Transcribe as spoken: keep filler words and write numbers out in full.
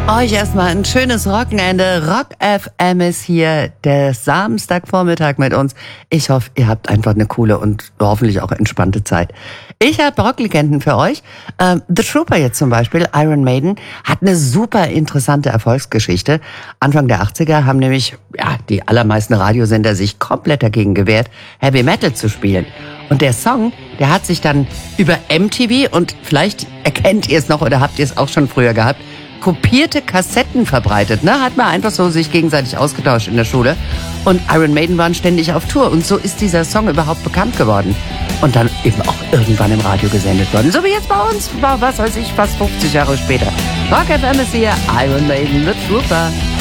Euch erstmal ein schönes Wochenende. Rock F M ist hier, der Samstagvormittag mit uns. Ich hoffe, ihr habt einfach eine coole und hoffentlich auch entspannte Zeit. Ich habe Rocklegenden für euch. Ähm, The Trooper jetzt zum Beispiel, Iron Maiden, hat eine super interessante Erfolgsgeschichte. Anfang der achtziger haben nämlich ja, die allermeisten Radiosender sich komplett dagegen gewehrt, Heavy Metal zu spielen. Und der Song, der hat sich dann über M T V, und vielleicht erkennt ihr es noch oder habt ihr es auch schon früher gehabt, kopierte Kassetten verbreitet, ne? Hat man einfach so sich gegenseitig ausgetauscht in der Schule. Und Iron Maiden waren ständig auf Tour. Und so ist dieser Song überhaupt bekannt geworden. Und dann eben auch irgendwann im Radio gesendet worden. So wie jetzt bei uns, was weiß ich, fast fünfzig Jahre später. Rock F M ist hier, Iron Maiden, The Trooper.